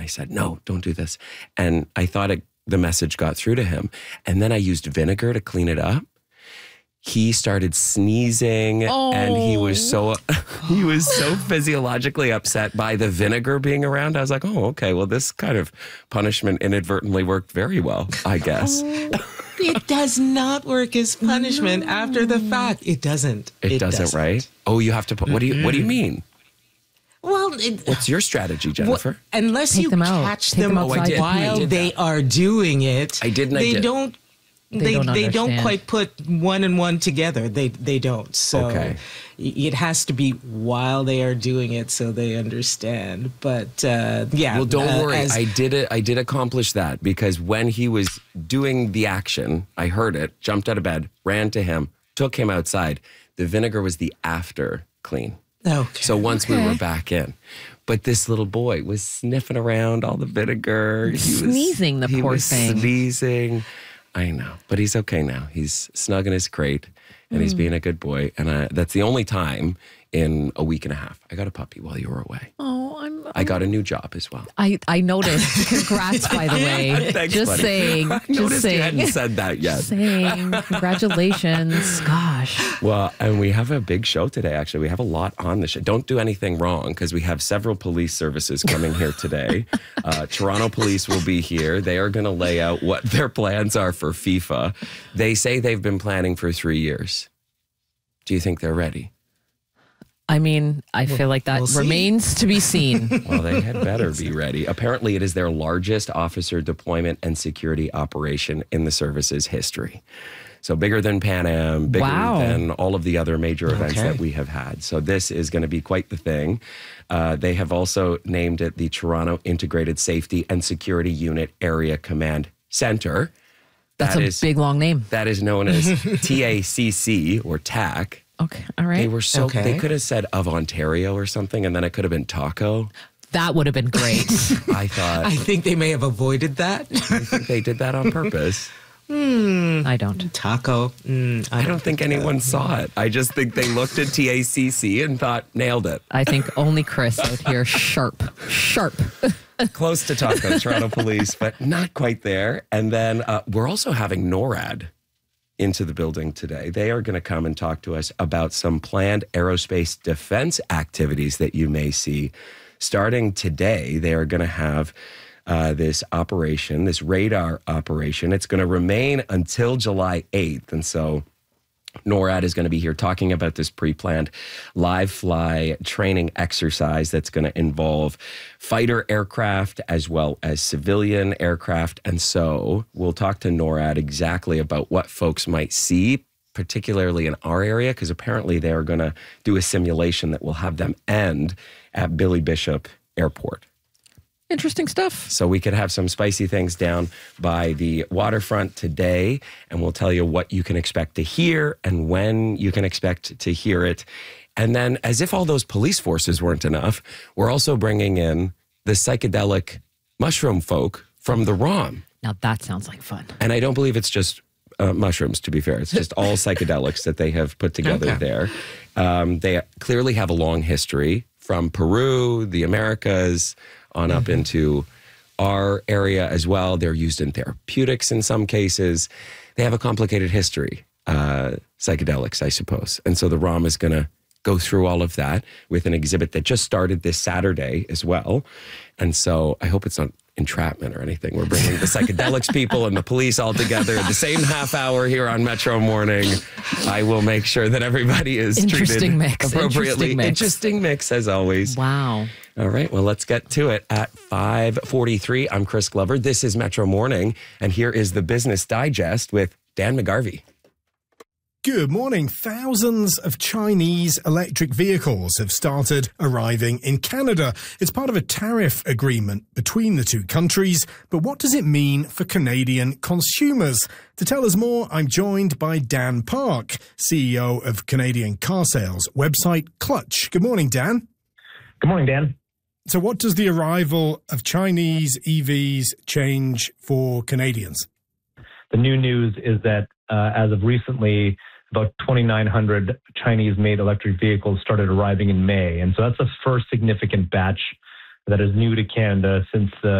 said, no, don't do this. And I thought the message got through to him. And then I used vinegar to clean it up. He started sneezing and he was so physiologically upset by the vinegar being around. I was like, oh, okay, well, this kind of punishment inadvertently worked very well, I guess. It does not work as punishment after the fact. It doesn't. It doesn't, right? Oh, you have to put, what do you mean? Well, what's your strategy, Jennifer? Unless Take you them out. catch Take them them outside. while they are doing it, I did, and I did. They don't understand. quite put one and one together. They don't. So Okay. It has to be while they are doing it so they understand. But yeah. Well, don't worry. I did accomplish that because when he was doing the action, I heard it, jumped out of bed, ran to him, took him outside. The vinegar was the after clean. Okay. So once we were back in. But this little boy was sniffing around all the vinegar. Sneezing, the poor thing. Sneezing. I know, but he's okay now. He's snug in his crate, and he's being a good boy. And that's the only time in a week and a half I got a puppy while you were away. Oh, I got a new job as well. I noticed. Congrats, by the way. Thanks, just buddy. saying. I Just noticed you saying. hadn't said that yet. Just saying. Congratulations. Gosh. Well, and we have a big show today, actually. We have a lot on the show. Don't do anything wrong because we have several police services coming here today. Toronto Police will be here. They are going to lay out what their plans are for FIFA. They say they've been planning for 3 years. Do you think they're ready? I mean, I feel like that we'll remains to be seen. Well, they had better be ready. Apparently, it is their largest officer deployment and security operation in the service's history. So bigger than Pan Am, bigger than all of the other major events that we have had. So this is going to be quite the thing. They have also named it the Toronto Integrated Safety and Security Unit Area Command Center. That's a big, long name. That is known as TACC or TAC. Okay. All right. They were they could have said of Ontario or something, and then it could have been Taco. That would have been great. I thought. I think they may have avoided that. I think they did that on purpose. I don't. Taco. I don't think anyone saw it. I just think they looked at TACC and thought, nailed it. I think only Chris out here, sharp. Close to Taco, Toronto Police, but not quite there. And then we're also having NORAD into the building today. They are going to come and talk to us about some planned aerospace defense activities that you may see. Starting today, they are going to have this operation, this radar operation. It's going to remain until July 8th. And so NORAD is going to be here talking about this pre-planned live fly training exercise that's going to involve fighter aircraft as well as civilian aircraft. And so we'll talk to NORAD exactly about what folks might see, particularly in our area, because apparently they're going to do a simulation that will have them end at Billy Bishop Airport. Interesting stuff. So we could have some spicy things down by the waterfront today, and we'll tell you what you can expect to hear and when you can expect to hear it. And then, as if all those police forces weren't enough, we're also bringing in the psychedelic mushroom folk from the ROM. Now that sounds like fun. And I don't believe it's just mushrooms, to be fair. It's just all psychedelics that they have put together there. They clearly have a long history from Peru, the Americas, on up into our area as well. They're used in therapeutics in some cases. They have a complicated history, psychedelics, I suppose. And so the ROM is going to go through all of that with an exhibit that just started this Saturday as well. And so I hope it's not entrapment or anything. We're bringing the psychedelics people and the police all together at the same half hour here on Metro Morning. I will make sure that everybody is treated appropriately. Interesting mix as always. Wow. All right, well, let's get to it at 5:43. I'm Chris Glover. This is Metro Morning, and here is the Business Digest with Dan McGarvey. Good morning. Thousands of Chinese electric vehicles have started arriving in Canada. It's part of a tariff agreement between the two countries. But what does it mean for Canadian consumers? To tell us more, I'm joined by Dan Park, CEO of Canadian car sales website Clutch. Good morning, Dan. Good morning, Dan. So what does the arrival of Chinese EVs change for Canadians? The new news is that as of recently, about 2,900 Chinese-made electric vehicles started arriving in May. And so that's the first significant batch that is new to Canada since the